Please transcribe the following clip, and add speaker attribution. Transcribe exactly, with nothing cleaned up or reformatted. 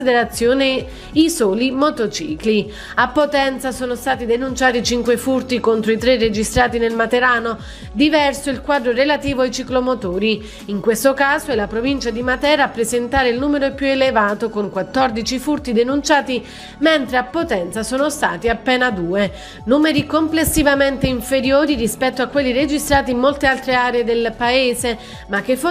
Speaker 1: Federazione I Soli Motocicli. A Potenza sono stati denunciati cinque furti contro i tre registrati nel Materano. Diverso il quadro relativo ai ciclomotori. In questo caso è la provincia di Matera a presentare il numero più elevato, con quattordici furti denunciati, mentre a Potenza sono stati appena due. Numeri complessivamente inferiori rispetto a quelli registrati in molte altre aree del paese, ma che